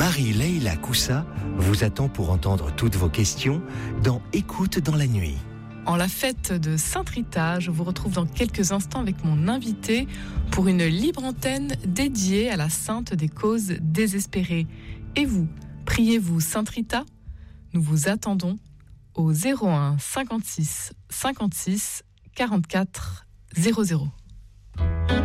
Marie-Leila Coussa vous attend pour entendre toutes vos questions dans Écoute dans la nuit. En la fête de Sainte-Rita, je vous retrouve dans quelques instants avec mon invité pour une libre antenne dédiée à la sainte des causes désespérées. Et vous, priez-vous Sainte-Rita ? Nous vous attendons au 01 56 56 44 00.